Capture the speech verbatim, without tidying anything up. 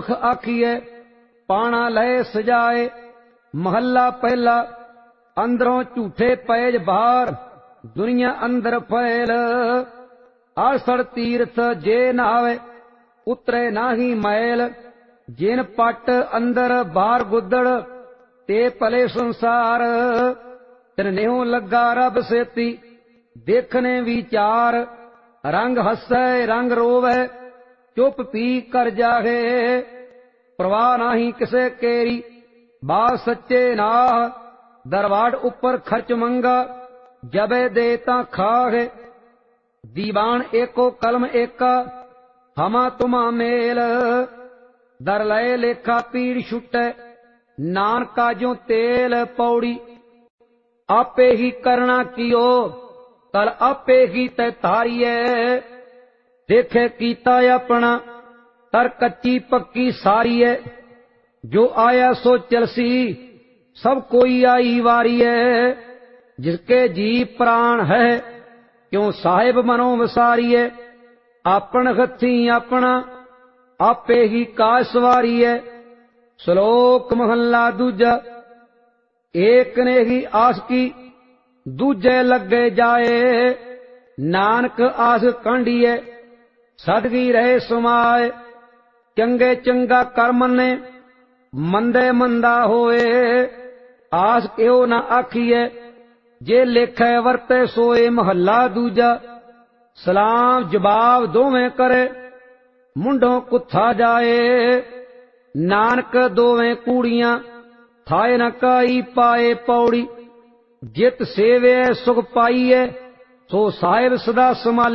मूर्ख आखिए पाना लय सजाए। महला पहला। अंदरों झूठे पैज बाहर दुनिया अंदर फैल। आसड़ तीर्थ जे नहावे उतरे नाही मैल। जिन पट अंदर बाहर गुदड़ ते पले संसार। तिन्हें लगा रब सेती देखने विचार। रंग हसै रंग रोवे चुप पी कर जागे। प्रवाह नाही किसे केरी बात सच्चे नाह। दरबार उपर खर्च मंगा जबे दे तां खाहे। दीवान एको कलम एका हमा तुमा मेल। दर लय लेखा पीड़ छुटे नानका जो तेल। पौड़ी आपे ही करना कियो कल आपे ही तै तारिए। देखे कीता अपना तर कच्ची पक्की सारी है। जो आया सो चलसी सब कोई आई वारी है। जिसके जी प्राण है क्यों साहिब मनो वसारी है। आपन हथी अपना आपे ही काज सवारी है। श्लोक महला दूजा। एक ने ही आस की दूजे लगे जाए। नानक आस कांढिए सदगी रहे समाए। चंगे चंगा कर्म ने मंदे मंदा होए। आस क्यों न आखिए जे लेखे वरते सोए। महला दूजा। सलाम जवाब दोवें करे मुंडों कुत्था जाए। नानक दोवें कूड़ियां थाए न काई पाए। पौड़ी जित सेवे सुख पाईए सो साहिब सदा संभाले।